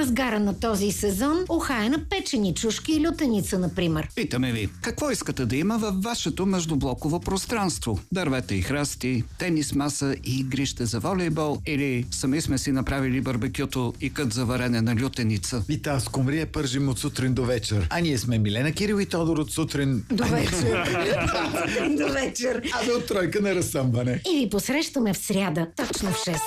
разгара на този сезон ухае на печени чушки и лютеница, например. Питаме ви, какво искате да има във вашето междублоково пространство? Дървета и храсти, тенис маса и игрище за волейбол, или сами сме си направили барбекюто и кът за варене на лютеница? И та скумрия пържим от сутрин до вечер. А ние сме Милена Кирил и Тодор от сутрин До вечер. До вечер. А до тройка на разсъмване. И ви посрещаме в сряда, точно в 6.